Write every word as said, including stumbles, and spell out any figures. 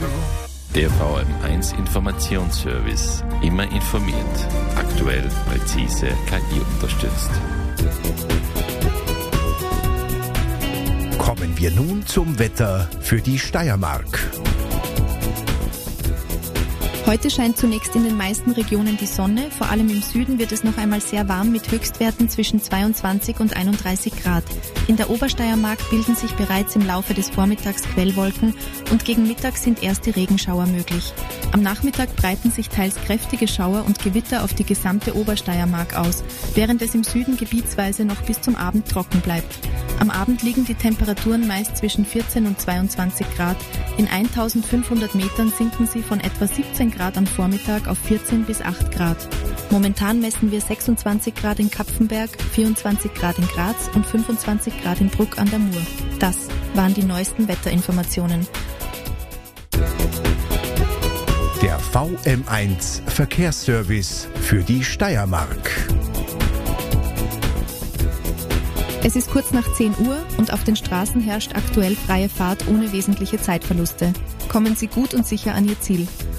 Der V M eins Informationsservice. Immer informiert. Aktuell, präzise, K I unterstützt. Kommen wir nun zum Wetter für die Steiermark. Heute scheint zunächst in den meisten Regionen die Sonne. Vor allem im Süden wird es noch einmal sehr warm mit Höchstwerten zwischen zweiundzwanzig und einunddreißig Grad. In der Obersteiermark bilden sich bereits im Laufe des Vormittags Quellwolken und gegen Mittag sind erste Regenschauer möglich. Am Nachmittag breiten sich teils kräftige Schauer und Gewitter auf die gesamte Obersteiermark aus, während es im Süden gebietsweise noch bis zum Abend trocken bleibt. Am Abend liegen die Temperaturen meist zwischen vierzehn und zweiundzwanzig Grad. In eintausendfünfhundert Metern sinken sie von etwa siebzehn Grad am Vormittag auf vierzehn bis acht Grad. Momentan messen wir sechsundzwanzig Grad in Kapfenberg, vierundzwanzig Grad in Graz und fünfundzwanzig Grad in Bruck an der Mur. Das waren die neuesten Wetterinformationen. Der V M eins Verkehrsservice für die Steiermark. Es ist kurz nach zehn Uhr und auf den Straßen herrscht aktuell freie Fahrt ohne wesentliche Zeitverluste. Kommen Sie gut und sicher an Ihr Ziel.